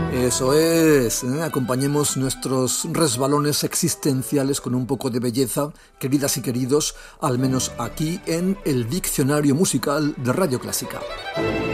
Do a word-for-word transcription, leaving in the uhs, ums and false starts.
Eso es, ¿eh? Acompañemos nuestros resbalones existenciales con un poco de belleza, queridas y queridos, al menos aquí en el Diccionario Musical de Radio Clásica.